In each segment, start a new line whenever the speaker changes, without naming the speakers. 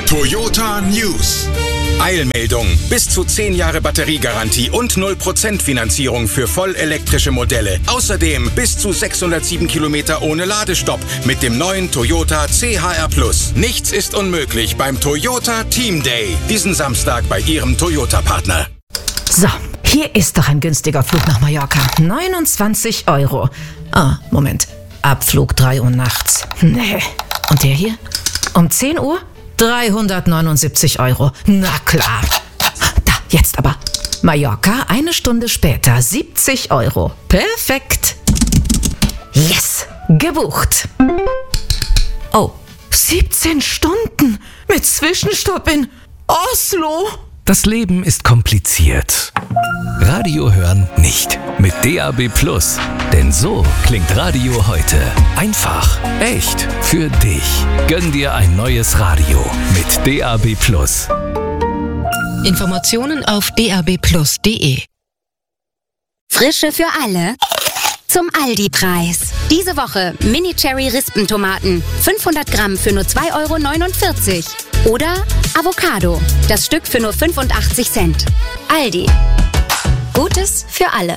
Toyota News. Eilmeldung. Bis zu 10 Jahre Batteriegarantie und 0% Finanzierung für vollelektrische Modelle. Außerdem bis zu 607 Kilometer ohne Ladestopp mit dem neuen Toyota CHR+. Nichts ist unmöglich beim Toyota Team Day. Diesen Samstag bei Ihrem Toyota-Partner.
So, hier ist doch ein günstiger Flug nach Mallorca. 29 €. Ah, Moment. Abflug 3 Uhr nachts. Nee. Und der hier? Um 10 Uhr? 379 €. Na klar. Da, jetzt aber. Mallorca, 1 Stunde später, 70 €. Perfekt. Yes, gebucht. Oh, 17 Stunden mit Zwischenstopp in Oslo.
Das Leben ist kompliziert. Radio hören nicht. Mit DAB+. Denn so klingt Radio heute. Einfach, echt, für dich. Gönn dir ein neues Radio mit DAB+.
Informationen auf dabplus.de.
Frische für alle zum Aldi-Preis. Diese Woche Mini-Cherry-Rispentomaten. 500 Gramm für nur 2,49 €. Oder Avocado. Das Stück für nur 85 Cent. Aldi. Gutes für alle.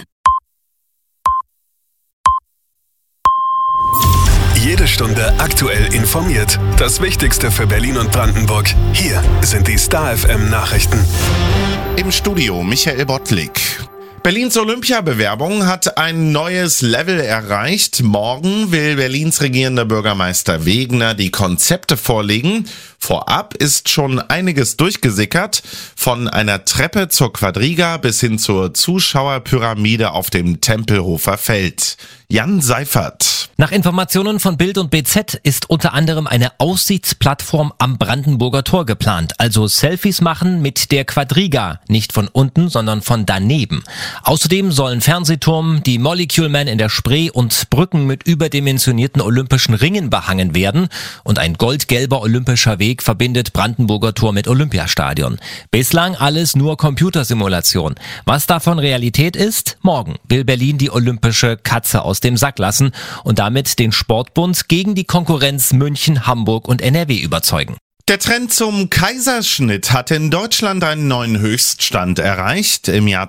Jede Stunde aktuell informiert. Das Wichtigste für Berlin und Brandenburg. Hier sind die Star FM Nachrichten.
Im Studio Michael Bottlik. Berlins Olympiabewerbung hat ein neues Level erreicht. Morgen will Berlins regierender Bürgermeister Wegener die Konzepte vorlegen. Vorab ist schon einiges durchgesickert, von einer Treppe zur Quadriga bis hin zur Zuschauerpyramide auf dem Tempelhofer Feld. Jan Seifert.
Nach Informationen von Bild und BZ ist unter anderem eine Aussichtsplattform am Brandenburger Tor geplant. Also Selfies machen mit der Quadriga. Nicht von unten, sondern von daneben. Außerdem sollen Fernsehturm, die Molecule Man in der Spree und Brücken mit überdimensionierten olympischen Ringen behangen werden. Und ein goldgelber olympischer Weg verbindet Brandenburger Tor mit Olympiastadion. Bislang alles nur Computersimulation. Was davon Realität ist? Morgen will Berlin die olympische Katze aus dem Sack lassen und damit den Sportbund gegen die Konkurrenz München, Hamburg und NRW überzeugen.
Der Trend zum Kaiserschnitt hat in Deutschland einen neuen Höchststand erreicht. Im Jahr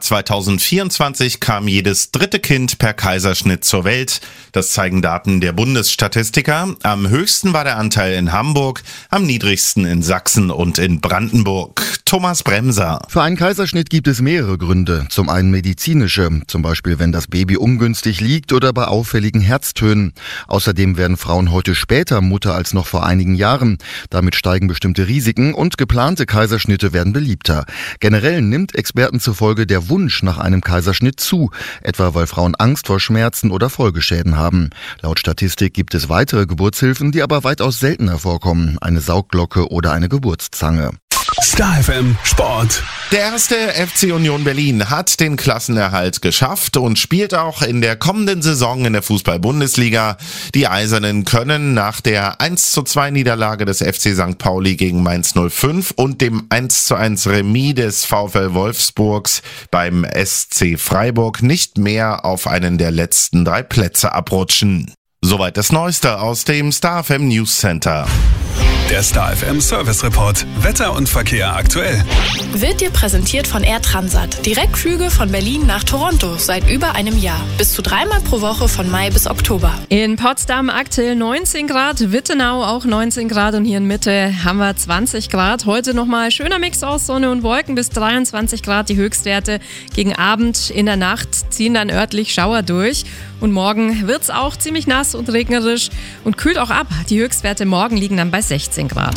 2024 kam jedes 3. Kind per Kaiserschnitt zur Welt. Das zeigen Daten der Bundesstatistiker. Am höchsten war der Anteil in Hamburg, am niedrigsten in Sachsen und in Brandenburg. Thomas Bremser.
Für einen Kaiserschnitt gibt es mehrere Gründe. Zum einen medizinische, zum Beispiel wenn das Baby ungünstig liegt oder bei auffälligen Herztönen. Außerdem werden Frauen heute später Mutter als noch vor einigen Jahren. Damit steigen bestimmte Risiken und geplante Kaiserschnitte werden beliebter. Generell nimmt Experten zufolge der Wunsch nach einem Kaiserschnitt zu, etwa weil Frauen Angst vor Schmerzen oder Folgeschäden haben. Laut Statistik gibt es weitere Geburtshilfen, die aber weitaus seltener vorkommen, eine Saugglocke oder eine Geburtszange.
Star FM Sport.
Der erste FC Union Berlin hat den Klassenerhalt geschafft und spielt auch in der kommenden Saison in der Fußball-Bundesliga. Die Eisernen können nach der 1:2 Niederlage des FC St. Pauli gegen Mainz 05 und dem 1:1 Remis des VfL Wolfsburgs beim SC Freiburg nicht mehr auf einen der letzten 3 Plätze abrutschen. Soweit das Neueste aus dem Star FM News Center.
Der Star FM Service Report. Wetter und Verkehr aktuell.
Wird dir präsentiert von Air Transat. Direktflüge von Berlin nach Toronto seit über einem Jahr. Bis zu 3-mal pro Woche von Mai bis Oktober.
In Potsdam aktuell 19 Grad, Wittenau auch 19 Grad und hier in Mitte haben wir 20 Grad. Heute nochmal schöner Mix aus Sonne und Wolken bis 23 Grad die Höchstwerte. Gegen Abend in der Nacht ziehen dann örtlich Schauer durch. Und morgen wird's auch ziemlich nass und regnerisch und kühlt auch ab. Die Höchstwerte morgen liegen dann bei 16 Grad.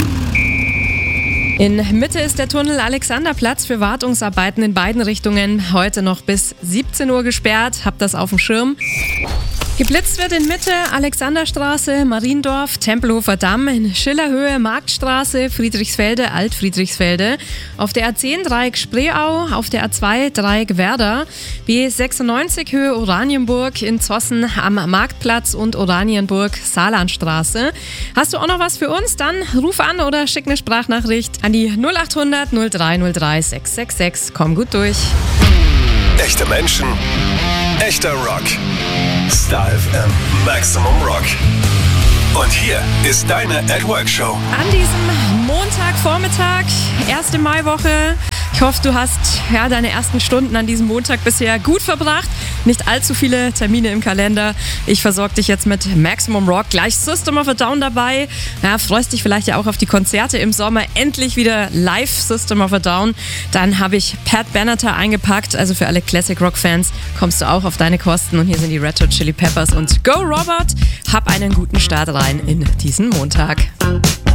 In Mitte ist der Tunnel Alexanderplatz für Wartungsarbeiten in beiden Richtungen heute noch bis 17 Uhr gesperrt. Habt das auf dem Schirm. Geblitzt wird in Mitte Alexanderstraße, Mariendorf, Tempelhofer Damm, in Schillerhöhe, Marktstraße, Friedrichsfelde, Altfriedrichsfelde, auf der A10 Dreieck Spreeau, auf der A2 Dreieck Werder, B96 Höhe Oranienburg, in Zossen am Marktplatz und Oranienburg Saarlandstraße. Hast du auch noch was für uns? Dann ruf an oder schick eine Sprachnachricht an die 0800 0303 666. Komm gut durch.
Echte Menschen, echter Rock. Star FM Maximum Rock. Und hier ist deine At Work Show.
An diesem Montagvormittag, 1. Maiwoche. Ich hoffe, du hast deine ersten Stunden an diesem Montag bisher gut verbracht. Nicht allzu viele Termine im Kalender. Ich versorge dich jetzt mit Maximum Rock. Gleich System of a Down dabei. Ja, freust dich vielleicht ja auch auf die Konzerte im Sommer. Endlich wieder live System of a Down. Dann habe ich Pat Benatar eingepackt. Also für alle Classic Rock Fans kommst du auch auf deine Kosten. Und hier sind die Red Hot Chili Peppers und Go Robert. Hab einen guten Start rein in diesen Montag.